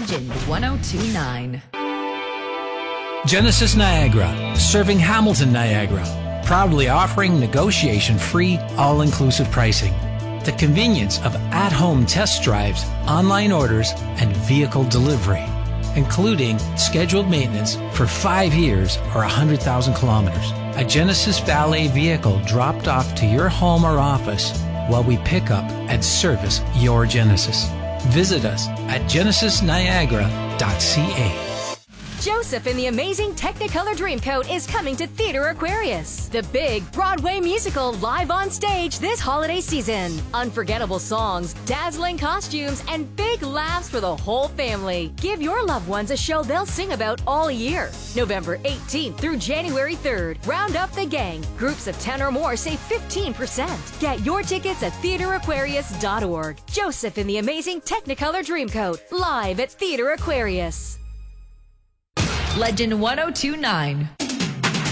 Legend 1029. Genesis Niagara, serving Hamilton, Niagara. Proudly offering negotiation-free, all-inclusive pricing. The convenience of at-home test drives, online orders, and vehicle delivery, including scheduled maintenance for 5 years or 100,000 kilometers. A Genesis Valet vehicle dropped off to your home or office while we pick up and service your Genesis. Visit us at genesisniagara.ca. Joseph and the Amazing Technicolor Dreamcoat is coming to Theatre Aquarius. The big Broadway musical live on stage this holiday season. Unforgettable songs, dazzling costumes, and big laughs for the whole family. Give your loved ones a show they'll sing about all year. November 18th through January 3rd. Round up the gang. Groups of 10 or more save 15%. Get your tickets at theatreaquarius.org. Joseph and the Amazing Technicolor Dreamcoat. Live at Theatre Aquarius. Legend 1029.